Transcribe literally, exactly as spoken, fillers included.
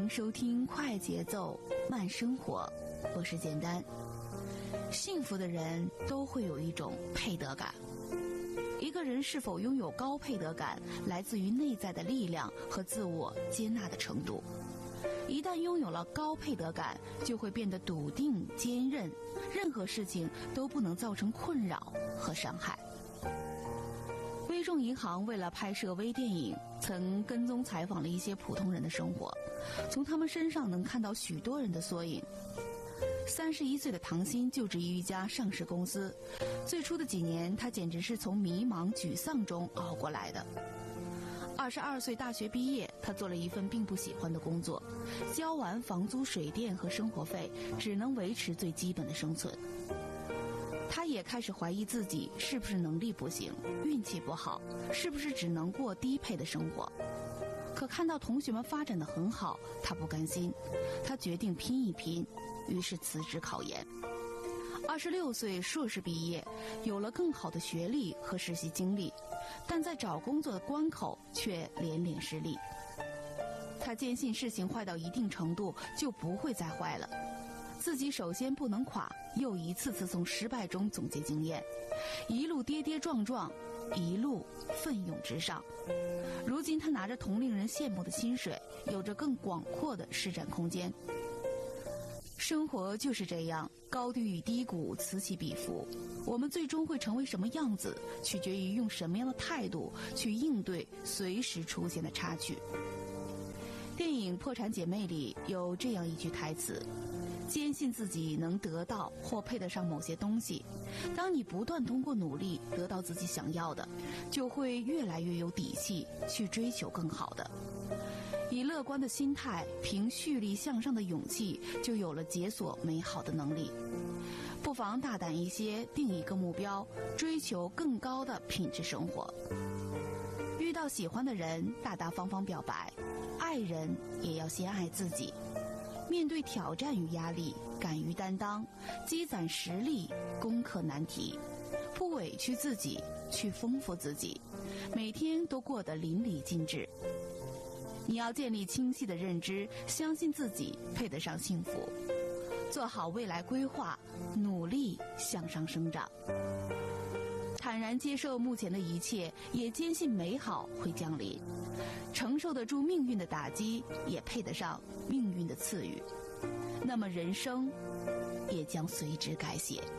迎收听快节奏慢生活，我是简单。幸福的人都会有一种配得感。一个人是否拥有高配得感，来自于内在的力量和自我接纳的程度。一旦拥有了高配得感，就会变得笃定坚韧，任何事情都不能造成困扰和伤害。微众银行为了拍摄微电影，曾跟踪采访了一些普通人的生活，从他们身上能看到许多人的缩影。三十一岁的唐鑫就职于一家上市公司，最初的几年，他简直是从迷茫沮丧中熬过来的。二十二岁大学毕业，他做了一份并不喜欢的工作，交完房租、水电和生活费，只能维持最基本的生存。他也开始怀疑自己是不是能力不行，运气不好，是不是只能过低配的生活。可看到同学们发展得很好，他不甘心，他决定拼一拼，于是辞职考研。二十六岁硕士毕业，有了更好的学历和实习经历，但在找工作的关口却连连失利。他坚信事情坏到一定程度就不会再坏了，自己首先不能垮，又一次次从失败中总结经验，一路跌跌撞撞，一路奋勇直上。如今他拿着同龄人羡慕的薪水，有着更广阔的施展空间。生活就是这样，高低与低谷此起彼伏，我们最终会成为什么样子，取决于用什么样的态度去应对随时出现的插曲。电影《破产姐妹》里有这样一句台词：坚信自己能得到或配得上某些东西，当你不断通过努力得到自己想要的，就会越来越有底气去追求更好的。以乐观的心态，凭蓄力向上的勇气，就有了解锁美好的能力。不妨大胆一些，定一个目标，追求更高的品质生活。遇到喜欢的人，大大方方表白，爱人也要先爱自己。面对挑战与压力，敢于担当，积攒实力，攻克难题，不委屈自己，去丰富自己，每天都过得淋漓尽致。你要建立清晰的认知，相信自己配得上幸福，做好未来规划，努力向上生长，坦然接受目前的一切，也坚信美好会降临，承受得住命运的打击，也配得上命运的赐予，那么人生也将随之改写。